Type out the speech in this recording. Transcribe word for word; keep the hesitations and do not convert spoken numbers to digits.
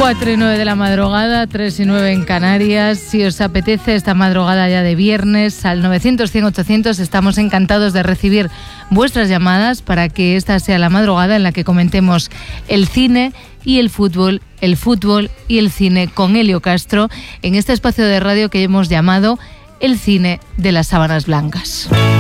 cuatro y nueve de la madrugada, tres y nueve en Canarias. Si os apetece esta madrugada ya de viernes, al novecientos, cien, ochocientos, estamos encantados de recibir vuestras llamadas para que esta sea la madrugada en la que comentemos el cine y el fútbol, el fútbol y el cine con Elio Castro, en este espacio de radio que hemos llamado El Cine de las Sábanas Blancas.